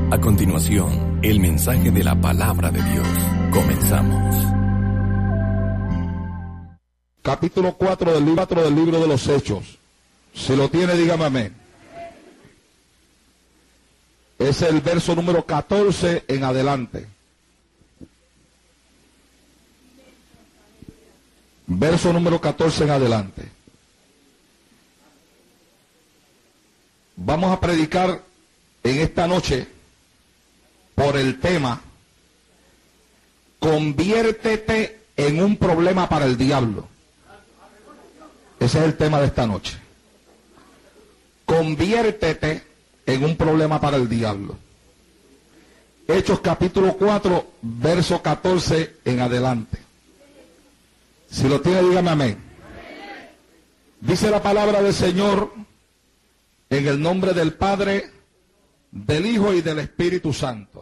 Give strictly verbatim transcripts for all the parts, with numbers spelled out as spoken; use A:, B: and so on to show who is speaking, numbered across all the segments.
A: A continuación, el mensaje de la palabra de Dios. Comenzamos.
B: Capítulo cuatro del, cuatro del libro de los Hechos. Si lo tiene, dígame amén. Es el verso número catorce en adelante. Verso número catorce en adelante. Vamos a predicar en esta noche por el tema: conviértete en un problema para el diablo. Ese es el tema de esta noche. Conviértete en un problema para el diablo. Hechos capítulo cuatro, verso catorce en adelante. Si lo tiene, dígame amén. Dice la palabra del Señor en el nombre del Padre, del Hijo y del Espíritu Santo.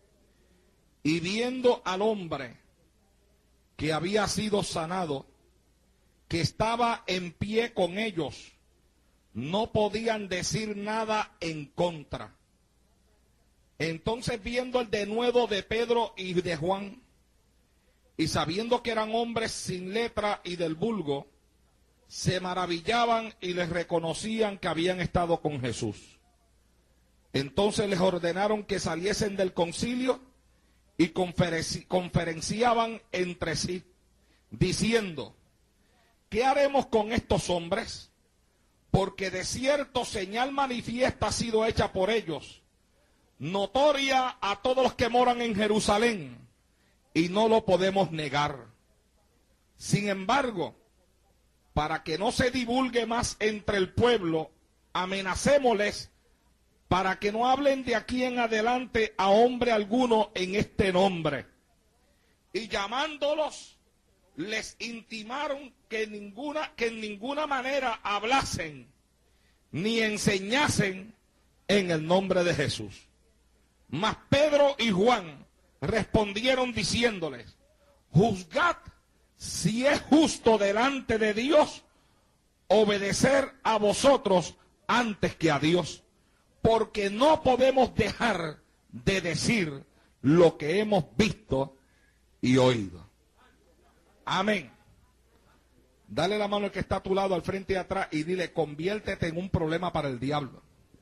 B: Y viendo al hombre que había sido sanado, que estaba en pie con ellos, no podían decir nada en contra. Entonces, viendo el denuedo de Pedro y de Juan, y sabiendo que eran hombres sin letra y del vulgo, se maravillaban y les reconocían que habían estado con Jesús. Entonces les ordenaron que saliesen del concilio y conferenci- conferenciaban entre sí, diciendo: ¿qué haremos con estos hombres? Porque de cierto señal manifiesta ha sido hecha por ellos, notoria a todos los que moran en Jerusalén, y no lo podemos negar. Sin embargo, para que no se divulgue más entre el pueblo, amenacémosles para que no hablen de aquí en adelante a hombre alguno en este nombre. Y llamándolos, les intimaron que, ninguna, que en ninguna manera hablasen ni enseñasen en el nombre de Jesús. Mas Pedro y Juan respondieron diciéndoles: juzgad si es justo delante de Dios obedecer a vosotros antes que a Dios, porque no podemos dejar de decir lo que hemos visto y oído. Amén. Dale la mano al que está a tu lado, al frente y atrás, y dile: conviértete en un problema para el diablo.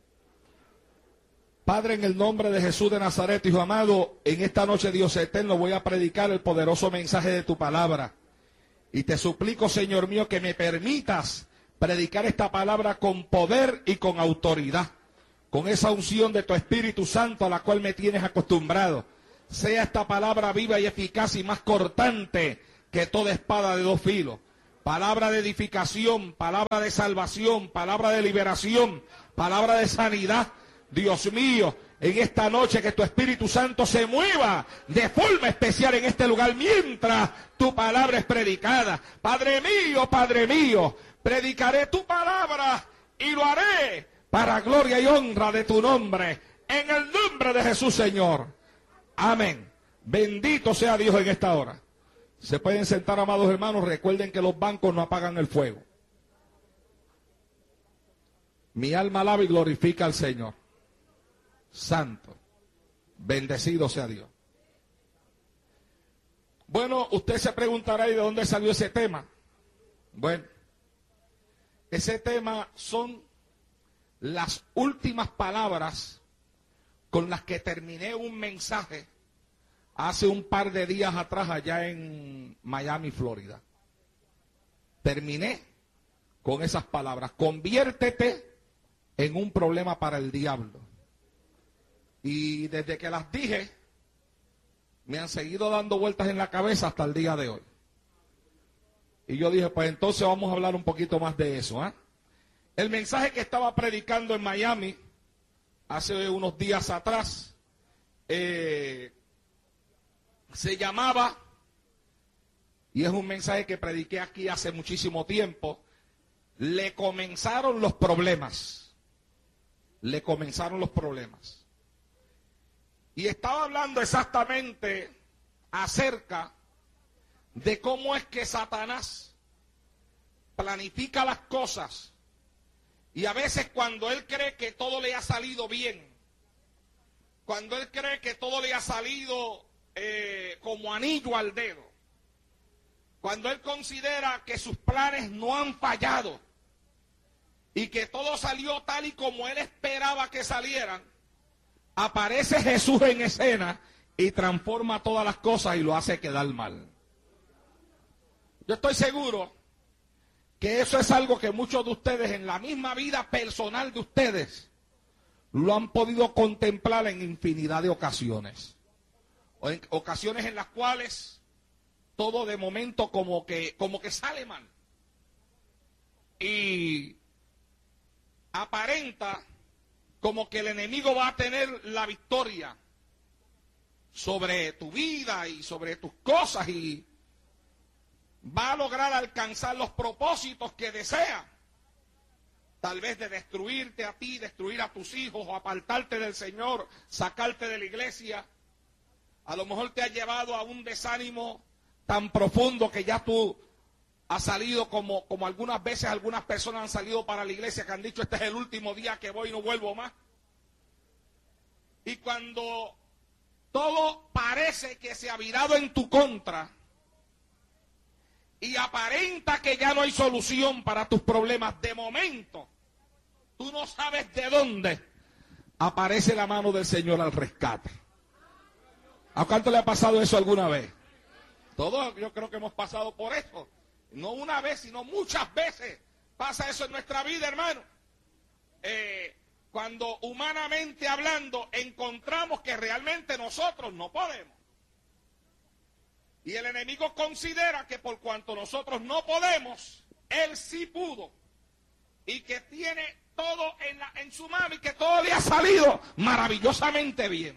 B: Padre, en el nombre de Jesús de Nazaret, Hijo amado, en esta noche, Dios eterno, voy a predicar el poderoso mensaje de tu palabra. Y te suplico, Señor mío, que me permitas predicar esta palabra con poder y con autoridad, con esa unción de tu Espíritu Santo a la cual me tienes acostumbrado. Sea esta palabra viva y eficaz y más cortante que toda espada de dos filos. Palabra de edificación, palabra de salvación, palabra de liberación, palabra de sanidad. Dios mío, en esta noche que tu Espíritu Santo se mueva de forma especial en este lugar mientras tu palabra es predicada. Padre mío, Padre mío, predicaré tu palabra y lo haré para gloria y honra de tu nombre. En el nombre de Jesús, Señor. Amén. Bendito sea Dios en esta hora. Se pueden sentar, amados hermanos. Recuerden que los bancos no apagan el fuego. Mi alma alaba y glorifica al Señor. Santo, bendecido sea Dios. Bueno, usted se preguntará: ¿y de dónde salió ese tema? Bueno, ese tema son las últimas palabras con las que terminé un mensaje hace un par de días atrás allá en Miami, Florida. Terminé con esas palabras: conviértete en un problema para el diablo. Y desde que las dije, me han seguido dando vueltas en la cabeza hasta el día de hoy. Y yo dije: pues entonces vamos a hablar un poquito más de eso, ¿eh? El mensaje que estaba predicando en Miami hace unos días atrás eh, se llamaba, y es un mensaje que prediqué aquí hace muchísimo tiempo: le comenzaron los problemas. Le comenzaron los problemas. Y estaba hablando exactamente acerca de cómo es que Satanás planifica las cosas, y a veces cuando él cree que todo le ha salido bien, cuando él cree que todo le ha salido eh, como anillo al dedo, cuando él considera que sus planes no han fallado y que todo salió tal y como él esperaba que salieran, aparece Jesús en escena y transforma todas las cosas y lo hace quedar mal. Yo estoy seguro que eso es algo que muchos de ustedes en la misma vida personal de ustedes lo han podido contemplar en infinidad de ocasiones. O en ocasiones en las cuales todo de momento como que, como que sale mal. Y aparenta como que el enemigo va a tener la victoria sobre tu vida y sobre tus cosas y va a lograr alcanzar los propósitos que desea. Tal vez de destruirte a ti, destruir a tus hijos o apartarte del Señor, sacarte de la iglesia. A lo mejor te ha llevado a un desánimo tan profundo que ya tú has salido como, como algunas veces algunas personas han salido para la iglesia que han dicho este es el último día que voy y no vuelvo más. Y cuando todo parece que se ha virado en tu contra y aparenta que ya no hay solución para tus problemas, de momento tú no sabes de dónde aparece la mano del Señor al rescate. ¿A cuánto le ha pasado eso alguna vez? Todos yo creo que hemos pasado por eso. No una vez, sino muchas veces pasa eso en nuestra vida, hermano. Eh, cuando humanamente hablando encontramos que realmente nosotros no podemos. Y el enemigo considera que por cuanto nosotros no podemos, él sí pudo. Y que tiene todo en, la, en su mano y que todo le ha salido maravillosamente bien.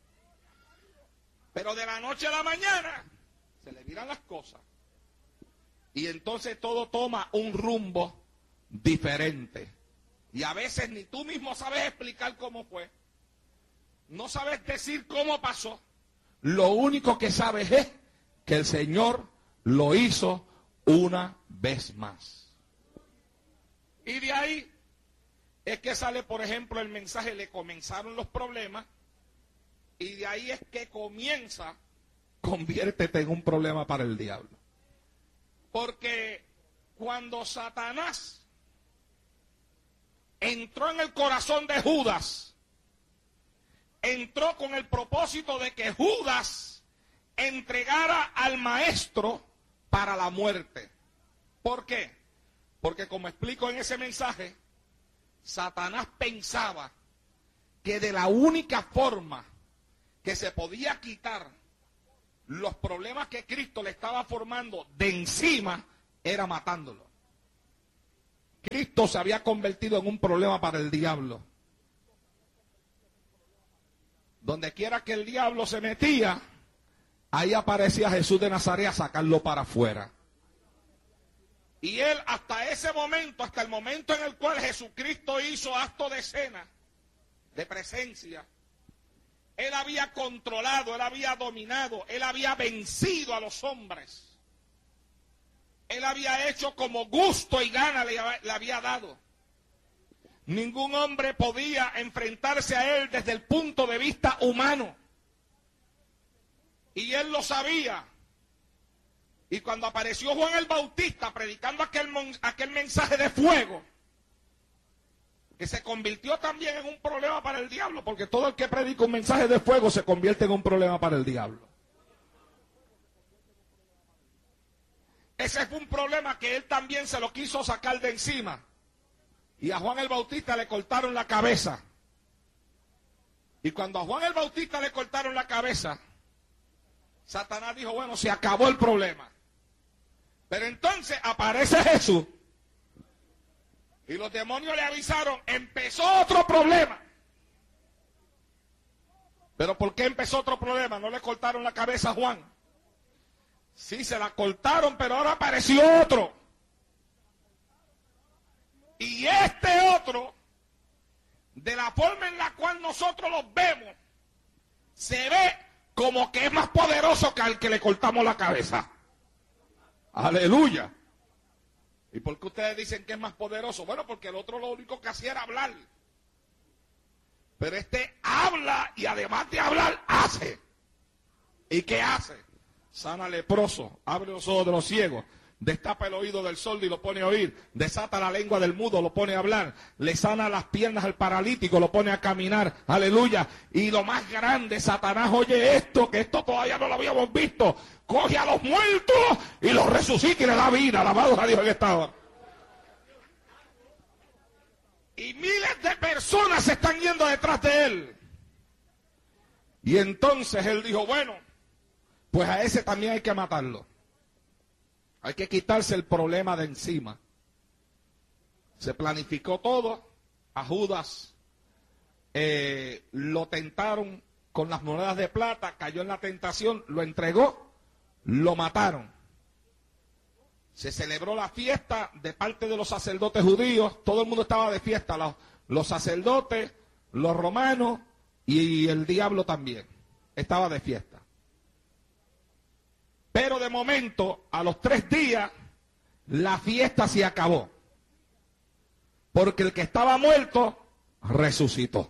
B: Pero de la noche a la mañana se le viran las cosas. Y entonces todo toma un rumbo diferente. Y a veces ni tú mismo sabes explicar cómo fue. No sabes decir cómo pasó. Lo único que sabes es que el Señor lo hizo una vez más. Y de ahí es que sale, por ejemplo, el mensaje, le comenzaron los problemas. Y de ahí es que comienza, conviértete en un problema para el diablo. Porque cuando Satanás entró en el corazón de Judas, entró con el propósito de que Judas entregara al maestro para la muerte. ¿Por qué? Porque como explico en ese mensaje, Satanás pensaba que de la única forma que se podía quitar los problemas que Cristo le estaba formando de encima era matándolo. Cristo se había convertido en un problema para el diablo. Donde quiera que el diablo se metía, ahí aparecía Jesús de Nazaret a sacarlo para afuera. Y él hasta ese momento, hasta el momento en el cual Jesucristo hizo acto de cena, de presencia, él había controlado, él había dominado, él había vencido a los hombres. Él había hecho como gusto y gana le, le había dado. Ningún hombre podía enfrentarse a él desde el punto de vista humano. Y él lo sabía. Y cuando apareció Juan el Bautista predicando aquel, aquel mensaje de fuego, que se convirtió también en un problema para el diablo, porque todo el que predica un mensaje de fuego se convierte en un problema para el diablo. Ese fue un problema que él también se lo quiso sacar de encima. Y a Juan el Bautista le cortaron la cabeza. Y cuando a Juan el Bautista le cortaron la cabeza, Satanás dijo, bueno, se acabó el problema. Pero entonces aparece Jesús. Y los demonios le avisaron, empezó otro problema. ¿Pero por qué empezó otro problema? ¿No le cortaron la cabeza a Juan? Sí, se la cortaron, pero ahora apareció otro. Y este otro, de la forma en la cual nosotros los vemos, se ve como que es más poderoso que al que le cortamos la cabeza. Aleluya. ¿Y por qué ustedes dicen que es más poderoso? Bueno, porque el otro lo único que hacía era hablar. Pero este habla y además de hablar, hace. ¿Y qué hace? Sana leproso, abre los ojos de los ciegos, destapa el oído del sordo y lo pone a oír, desata la lengua del mudo, lo pone a hablar, le sana las piernas al paralítico, lo pone a caminar, aleluya. Y lo más grande, Satanás oye esto, que esto todavía no lo habíamos visto, coge a los muertos y los resucita y le da vida, alabado a Dios en esta hora. Y miles de personas se están yendo detrás de él. Y entonces él dijo, bueno, pues a ese también hay que matarlo. Hay que quitarse el problema de encima. Se planificó todo. A Judas eh, lo tentaron con las monedas de plata, cayó en la tentación, lo entregó, lo mataron. Se celebró la fiesta de parte de los sacerdotes judíos, todo el mundo estaba de fiesta, los, los sacerdotes, los romanos y el diablo también, estaba de fiesta. Pero de momento, a los tres días, la fiesta se acabó. Porque el que estaba muerto, resucitó.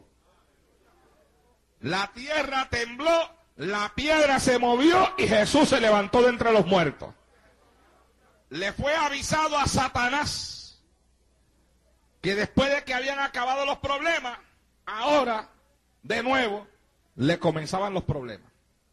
B: La tierra tembló, la piedra se movió y Jesús se levantó de entre los muertos. Le fue avisado a Satanás que después de que habían acabado los problemas, ahora, de nuevo, le comenzaban los problemas.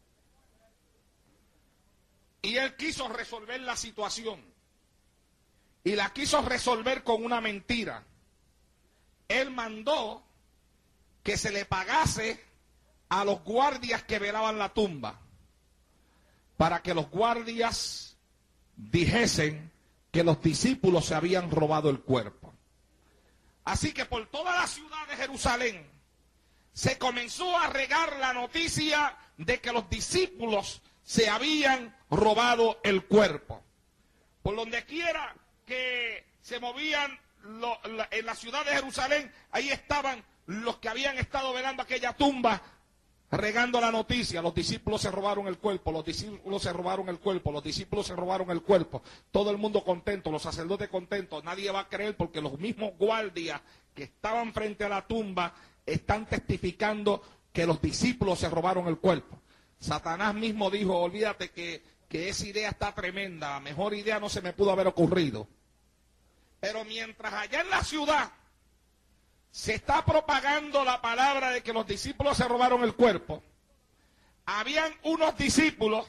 B: Y él quiso resolver la situación. Y la quiso resolver con una mentira. Él mandó que se le pagase a los guardias que velaban la tumba, para que los guardias dijesen que los discípulos se habían robado el cuerpo. Así que por toda la ciudad de Jerusalén se comenzó a regar la noticia de que los discípulos se habían robado el cuerpo. Por donde quiera que se movían lo, la, en la ciudad de Jerusalén, ahí estaban los que habían estado velando aquella tumba, regando la noticia. Los discípulos se robaron el cuerpo, los discípulos se robaron el cuerpo, los discípulos se robaron el cuerpo. Todo el mundo contento, los sacerdotes contentos. Nadie va a creer porque los mismos guardias que estaban frente a la tumba están testificando que los discípulos se robaron el cuerpo. Satanás mismo dijo, olvídate que, que esa idea está tremenda, mejor idea no se me pudo haber ocurrido. Pero mientras allá en la ciudad se está propagando la palabra de que los discípulos se robaron el cuerpo, habían unos discípulos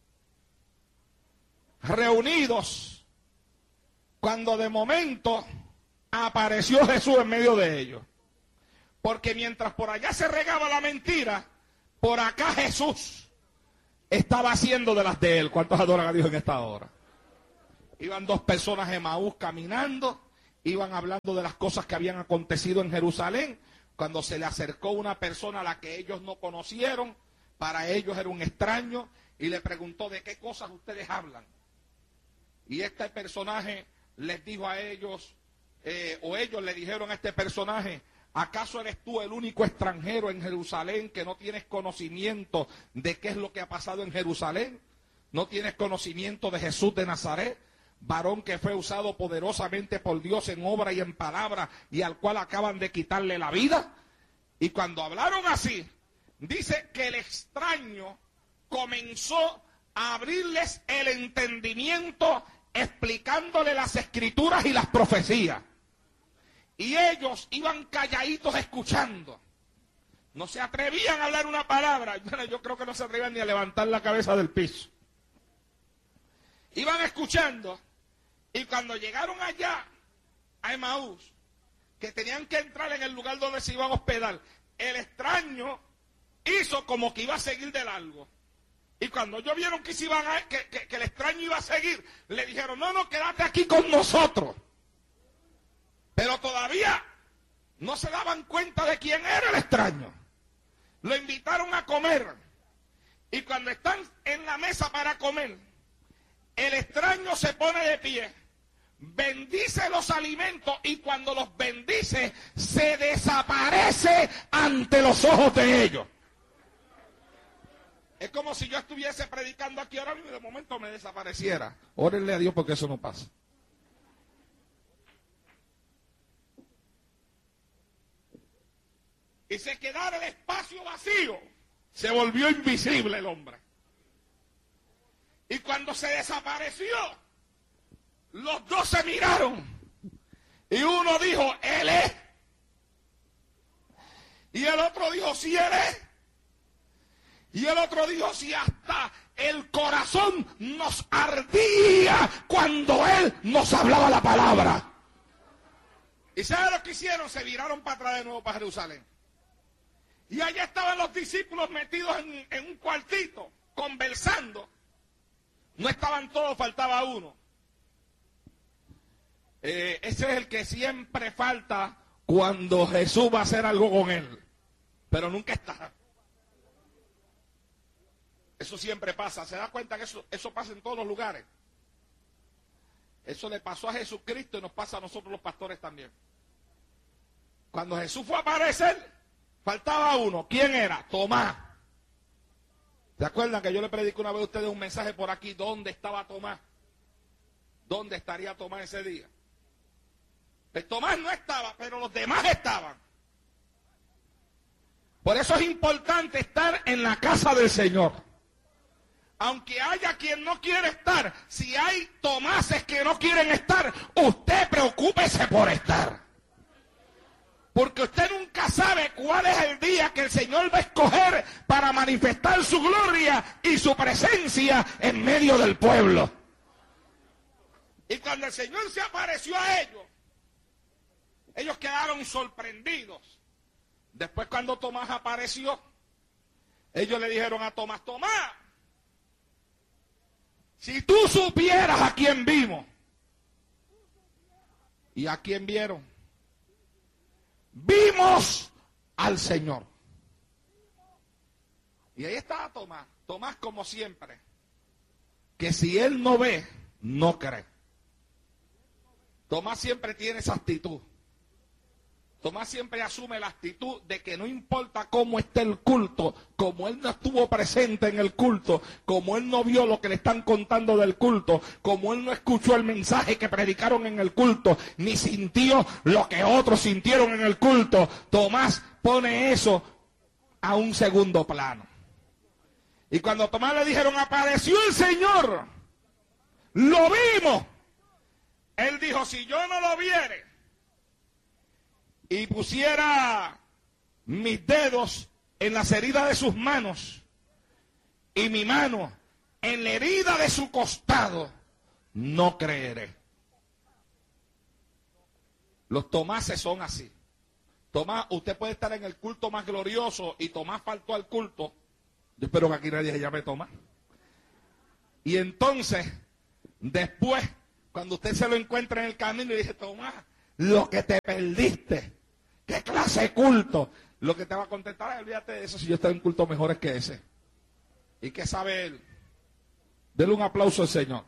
B: reunidos cuando de momento apareció Jesús en medio de ellos. Porque mientras por allá se regaba la mentira, por acá Jesús estaba haciendo de las de él. ¿Cuántos adoran a Dios en esta hora? Iban dos personas de Emaús caminando, iban hablando de las cosas que habían acontecido en Jerusalén, cuando se le acercó una persona a la que ellos no conocieron, para ellos era un extraño, y le preguntó, ¿de qué cosas ustedes hablan? Y este personaje les dijo a ellos, eh, o ellos le dijeron a este personaje, ¿acaso eres tú el único extranjero en Jerusalén que no tienes conocimiento de qué es lo que ha pasado en Jerusalén? ¿No tienes conocimiento de Jesús de Nazaret? Varón que fue usado poderosamente por Dios en obra y en palabra, y al cual acaban de quitarle la vida. Y cuando hablaron así, dice que el extraño comenzó a abrirles el entendimiento, explicándole las escrituras y las profecías. Y ellos iban calladitos escuchando. No se atrevían a hablar una palabra. Yo creo que no se atrevían ni a levantar la cabeza del piso. Iban escuchando. Y cuando llegaron allá a Emaús, que tenían que entrar en el lugar donde se iban a hospedar, el extraño hizo como que iba a seguir de largo. Y cuando ellos vieron que, se iban a, que, que, que el extraño iba a seguir, le dijeron, no, no, quédate aquí con nosotros. Pero todavía no se daban cuenta de quién era el extraño. Lo invitaron a comer. Y cuando están en la mesa para comer, el extraño se pone de pie, bendice los alimentos y cuando los bendice, se desaparece ante los ojos de ellos. Es como si yo estuviese predicando aquí ahora mismo y de momento me desapareciera. Órenle a Dios porque eso no pasa. Y se quedara el espacio vacío. vacío, se volvió invisible el hombre. Y cuando se desapareció, los dos se miraron. Y uno dijo, él es. Y el otro dijo, sí, él es. Y el otro dijo, sí, hasta el corazón nos ardía cuando él nos hablaba la palabra. ¿Y saben lo que hicieron? Se viraron para atrás de nuevo para Jerusalén. Y allá estaban los discípulos metidos en, en un cuartito, conversando. No estaban todos, faltaba uno. Eh, ese es el que siempre falta cuando Jesús va a hacer algo con él. Pero nunca está. Eso siempre pasa. ¿Se da cuenta que eso, eso pasa en todos los lugares? Eso le pasó a Jesucristo y nos pasa a nosotros los pastores también. Cuando Jesús fue a aparecer, faltaba uno. ¿Quién era? Tomás. ¿Se acuerdan que yo le prediqué una vez a ustedes un mensaje por aquí? ¿Dónde estaba Tomás? ¿Dónde estaría Tomás ese día? Pues Tomás no estaba, pero los demás estaban. Por eso es importante estar en la casa del Señor. Aunque haya quien no quiere estar, si hay Tomases que no quieren estar, usted preocúpese por estar. Porque usted nunca sabe cuál es el día que el Señor va a escoger para manifestar su gloria y su presencia en medio del pueblo. Y cuando el Señor se apareció a ellos, ellos quedaron sorprendidos. Después cuando Tomás apareció, ellos le dijeron a Tomás, Tomás, si tú supieras a quién vimos. ¿Y a quién vieron? Vimos al Señor. Y ahí estaba Tomás. Tomás como siempre. Que si él no ve, no cree. Tomás siempre tiene esa actitud. Tomás siempre asume la actitud de que no importa cómo esté el culto, como él no estuvo presente en el culto, como él no vio lo que le están contando del culto, como él no escuchó el mensaje que predicaron en el culto, ni sintió lo que otros sintieron en el culto, Tomás pone eso a un segundo plano. Y cuando a Tomás le dijeron, apareció el Señor, lo vimos, él dijo, si yo no lo viere, y pusiera mis dedos en las heridas de sus manos y mi mano en la herida de su costado, no creeré. Los Tomases son así. Tomás, usted puede estar en el culto más glorioso y Tomás faltó al culto. Yo espero que aquí nadie se llame Tomás. Y entonces, después, cuando usted se lo encuentra en el camino y dice, Tomás, lo que te perdiste, qué clase de culto, lo que te va a contestar, olvídate de eso, si yo estoy en culto mejores que ese. ¿Y qué sabe él? Dele un aplauso al Señor.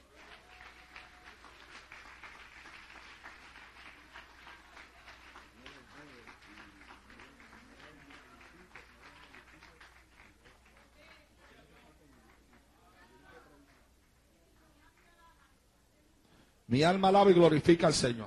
B: Mi alma alaba y glorifica al Señor.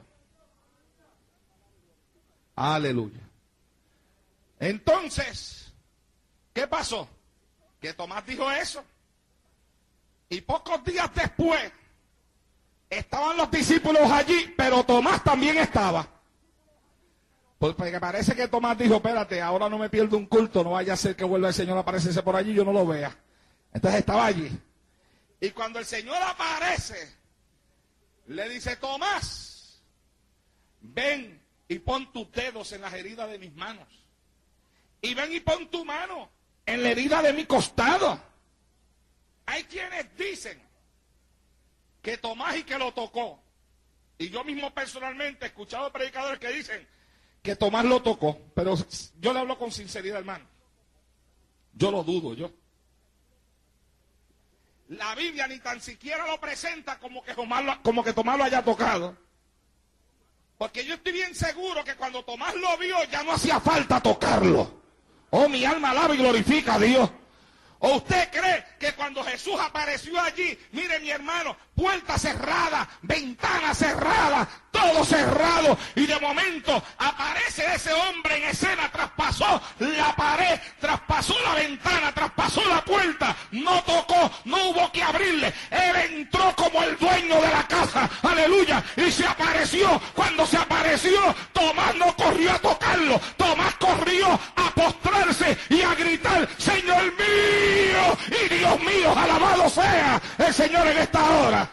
B: Aleluya. Entonces, ¿qué pasó? Que Tomás dijo eso. Y pocos días después, estaban los discípulos allí, pero Tomás también estaba. Porque parece que Tomás dijo, espérate, ahora no me pierdo un culto, no vaya a ser que vuelva el Señor a aparecerse por allí y yo no lo vea. Entonces estaba allí. Y cuando el Señor aparece, le dice, Tomás, ven y pon tus dedos en las heridas de mis manos. Y ven y pon tu mano en la herida de mi costado. Hay quienes dicen que Tomás y que lo tocó. Y yo mismo personalmente he escuchado predicadores que dicen que Tomás lo tocó. Pero yo le hablo con sinceridad, hermano. Yo lo dudo, yo. La Biblia ni tan siquiera lo presenta como que Tomás lo, como que Tomás lo haya tocado. Porque yo estoy bien seguro que cuando Tomás lo vio ya no hacía falta tocarlo. Oh, mi alma alaba y glorifica a Dios. ¿O usted cree que cuando Jesús apareció allí, mire mi hermano, puerta cerrada, ventana cerrada, todo cerrado, y de momento aparece ese hombre en escena, traspasó la pared, traspasó la ventana, traspasó la puerta, no tocó, no hubo que abrirle, él entró como el dueño de la casa, aleluya, y se apareció? Cuando se apareció, Tomás no corrió a tocarlo, Tomás corrió a postrarse y a gritar: Señor mío y Dios mío, alabado sea el Señor en esta hora.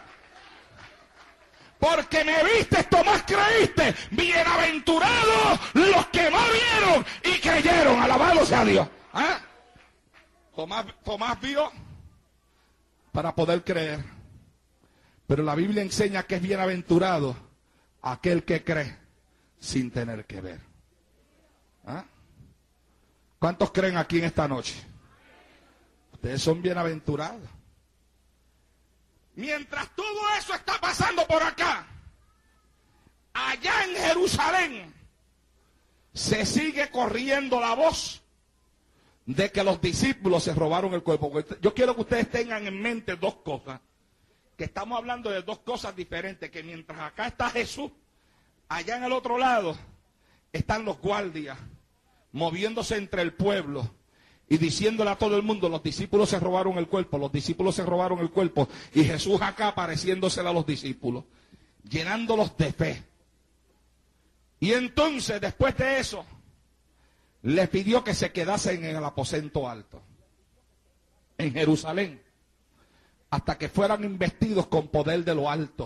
B: Porque me viste, Tomás, creíste. Bienaventurados los que no vieron y creyeron, alabado sea Dios. ¿Ah? Tomás, Tomás vio para poder creer. Pero la Biblia enseña que es bienaventurado aquel que cree sin tener que ver. ¿Ah? ¿Cuántos creen aquí en esta noche? Ustedes son bienaventurados. Mientras todo eso está pasando por acá, allá en Jerusalén, se sigue corriendo la voz de que los discípulos se robaron el cuerpo. Yo quiero que ustedes tengan en mente dos cosas, que estamos hablando de dos cosas diferentes, que mientras acá está Jesús, allá en el otro lado están los guardias, moviéndose entre el pueblo y diciéndole a todo el mundo: los discípulos se robaron el cuerpo, los discípulos se robaron el cuerpo, y Jesús acá apareciéndosele a los discípulos, llenándolos de fe. Y entonces, después de eso, les pidió que se quedasen en el aposento alto, en Jerusalén, hasta que fueran investidos con poder de lo alto.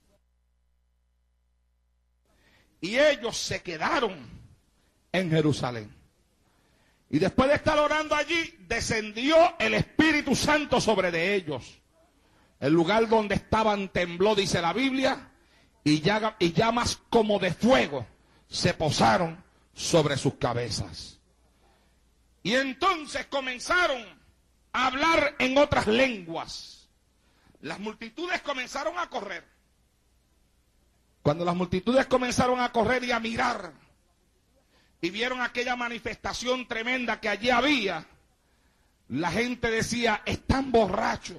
B: Y ellos se quedaron en Jerusalén. Y después de estar orando allí, descendió el Espíritu Santo sobre de ellos. El lugar donde estaban tembló, dice la Biblia, y, llaga, y llamas como de fuego se posaron sobre sus cabezas. Y entonces comenzaron a hablar en otras lenguas. Las multitudes comenzaron a correr. Cuando las multitudes comenzaron a correr y a mirar, y vieron aquella manifestación tremenda que allí había, la gente decía: están borrachos,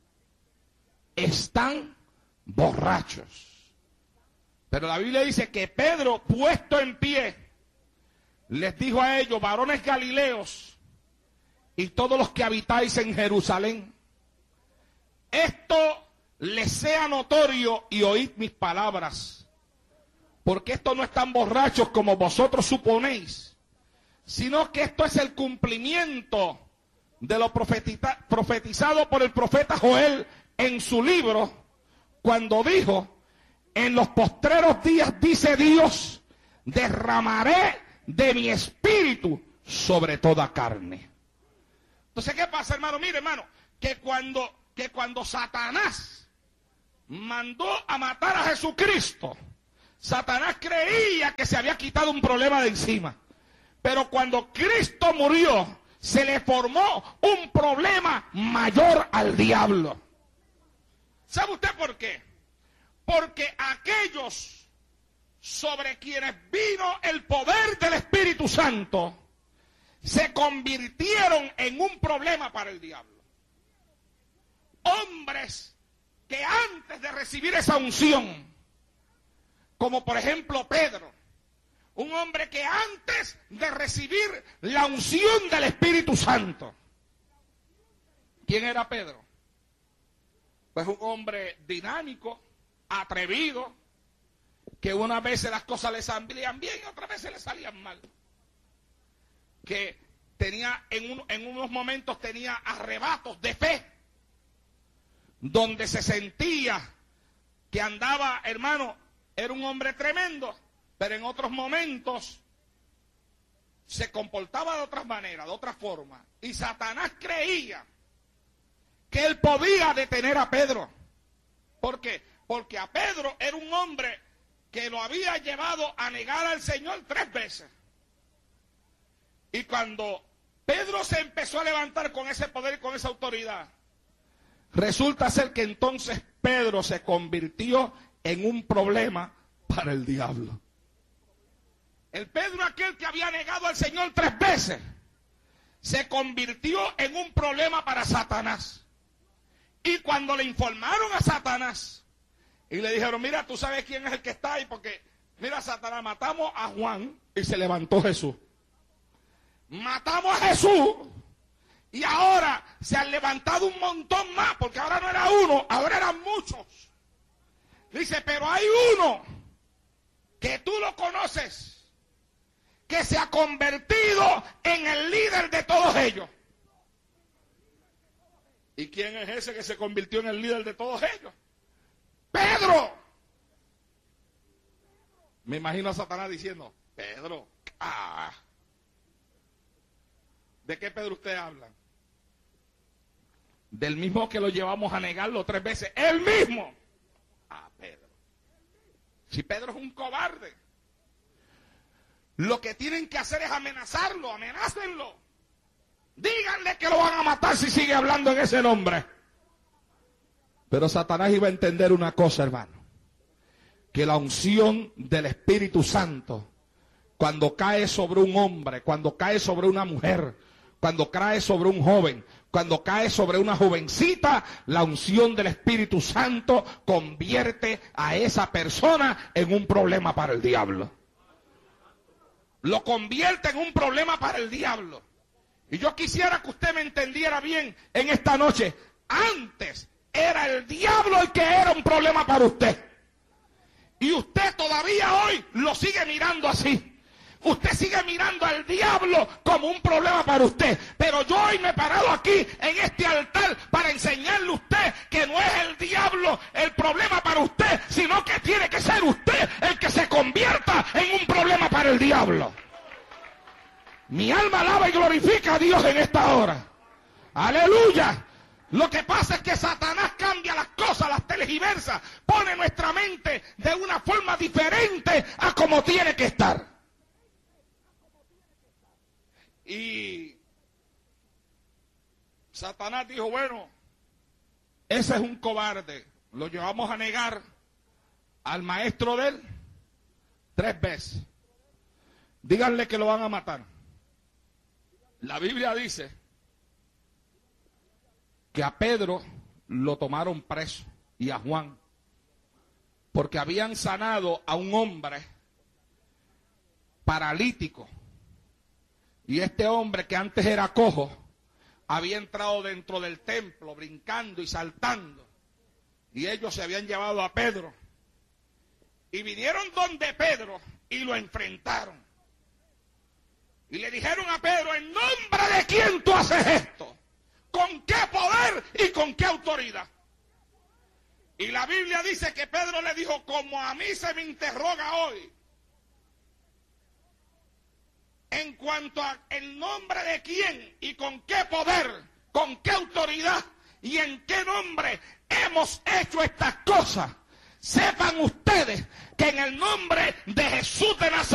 B: están borrachos. Pero la Biblia dice que Pedro, puesto en pie, les dijo a ellos: varones galileos y todos los que habitáis en Jerusalén, esto les sea notorio y oíd mis palabras. Porque estos no están borrachos como vosotros suponéis, sino que esto es el cumplimiento de lo profetizado por el profeta Joel en su libro, cuando dijo: en los postreros días, dice Dios, derramaré de mi espíritu sobre toda carne. Entonces, ¿qué pasa, hermano? Mire, hermano, que cuando, que cuando Satanás mandó a matar a Jesucristo, Satanás creía que se había quitado un problema de encima. Pero cuando Cristo murió, se le formó un problema mayor al diablo. ¿Sabe usted por qué? Porque aquellos sobre quienes vino el poder del Espíritu Santo se convirtieron en un problema para el diablo. Hombres que antes de recibir esa unción, como por ejemplo Pedro, un hombre que antes de recibir la unción del Espíritu Santo. ¿Quién era Pedro? Pues un hombre dinámico, atrevido, que unas veces las cosas le salían bien y otras veces le salían mal. Que tenía, en, un, en unos momentos tenía arrebatos de fe, donde se sentía que andaba, hermano, era un hombre tremendo, pero en otros momentos se comportaba de otra manera, de otra forma. Y Satanás creía que él podía detener a Pedro. ¿Por qué? Porque a Pedro era un hombre que lo había llevado a negar al Señor tres veces. Y cuando Pedro se empezó a levantar con ese poder y con esa autoridad, resulta ser que entonces Pedro se convirtió en un problema para el diablo. El Pedro aquel que había negado al Señor tres veces, se convirtió en un problema para Satanás. Y cuando le informaron a Satanás y le dijeron, mira, tú sabes quién es el que está ahí, porque mira, Satanás, matamos a Juan y se levantó Jesús. Matamos a Jesús y ahora se han levantado un montón más, porque ahora no era uno, ahora eran muchos. Dice, pero hay uno que tú lo conoces, que se ha convertido en el líder de todos ellos. ¿Y quién es ese que se convirtió en el líder de todos ellos? ¡Pedro! Me imagino a Satanás diciendo, Pedro, ah, ¿de qué Pedro usted habla? Del mismo que lo llevamos a negarlo tres veces, él mismo. Ah, Pedro. Si Pedro es un cobarde, lo que tienen que hacer es amenazarlo, amenácenlo. Díganle que lo van a matar si sigue hablando en ese nombre. Pero Satanás iba a entender una cosa, hermano, que la unción del Espíritu Santo, cuando cae sobre un hombre, cuando cae sobre una mujer, cuando cae sobre un joven, cuando cae sobre una jovencita, la unción del Espíritu Santo convierte a esa persona en un problema para el diablo. Lo convierte en un problema para el diablo. Y yo quisiera que usted me entendiera bien en esta noche. Antes era el diablo el que era un problema para usted. Y usted todavía hoy lo sigue mirando así. Usted sigue mirando al diablo como un problema para usted. Pero yo hoy me he parado aquí en este altar para enseñarle a usted que no es el diablo el problema para usted, sino que tiene que ser usted el que se convierta en un problema para el diablo. Mi alma alaba y glorifica a Dios en esta hora. ¡Aleluya! Lo que pasa es que Satanás cambia las cosas, las tergiversa, pone nuestra mente de una forma diferente a como tiene que estar. Y Satanás dijo, bueno, ese es un cobarde, lo llevamos a negar al maestro de él tres veces. Díganle que lo van a matar. La Biblia dice que a Pedro lo tomaron preso y a Juan, porque habían sanado a un hombre paralítico. Y este hombre, que antes era cojo, había entrado dentro del templo brincando y saltando. Y ellos se habían llevado a Pedro. Y vinieron donde Pedro y lo enfrentaron. Y le dijeron a Pedro, ¿en nombre de quién tú haces esto? ¿Con qué poder y con qué autoridad? Y la Biblia dice que Pedro le dijo, como a mí se me interroga hoy, en cuanto a el nombre de quién y con qué poder, con qué autoridad y en qué nombre hemos hecho estas cosas, sepan ustedes que en el nombre de Jesús de Nazaret,